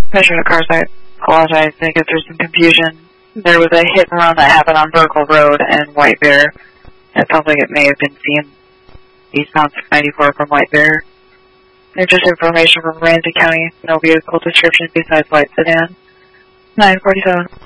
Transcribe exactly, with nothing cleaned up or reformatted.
Commissioner Cars, I apologize. I think there's some confusion. There was a hit and run that happened on Vertical Road and White Bear. It sounds like it may have been seen eastbound six ninety-four from White Bear. There's just information from Ramsey County. No vehicle description besides white sedan. nine forty-seven.